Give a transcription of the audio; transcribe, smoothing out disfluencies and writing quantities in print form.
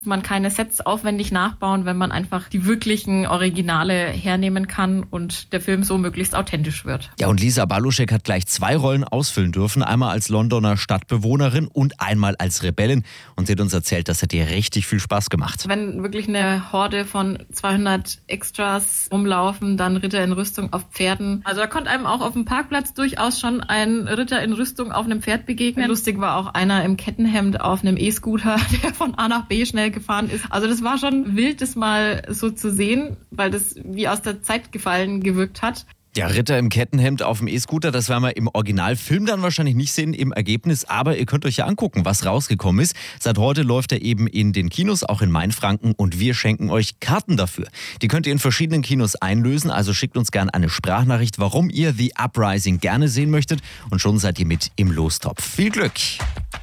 Man keine Sets aufwendig nachbauen, wenn man einfach die wirklichen Originale hernehmen kann und der Film so möglichst authentisch wird. Ja, und Lisa Baluschek hat gleich 2 Rollen ausfüllen dürfen. Einmal als Londoner Stadtbewohnerin und einmal als Rebellin. Und sie hat uns erzählt, das hat ihr richtig viel Spaß gemacht. Wenn wirklich eine Horde von 200 Extras rumlaufen, dann Ritter in Rüstung auf Pferden. Also da konnte einem auch auf dem Parkplatz durchaus schon ein Ritter in Rüstung auf einem Pferd begegnen. Lustig war auch einer im Kettenhemd auf einem E-Scooter, der von A nach B schnell gefahren ist. Also das war schon wild, das mal so zu sehen, weil das wie aus der Zeit gefallen gewirkt hat. Ja, Ritter im Kettenhemd auf dem E-Scooter, das werden wir im Originalfilm dann wahrscheinlich nicht sehen im Ergebnis, aber ihr könnt euch ja angucken, was rausgekommen ist. Seit heute läuft er eben in den Kinos, auch in Mainfranken, und wir schenken euch Karten dafür. Die könnt ihr in verschiedenen Kinos einlösen, also schickt uns gerne eine Sprachnachricht, warum ihr The Uprising gerne sehen möchtet, und schon seid ihr mit im Lostopf. Viel Glück!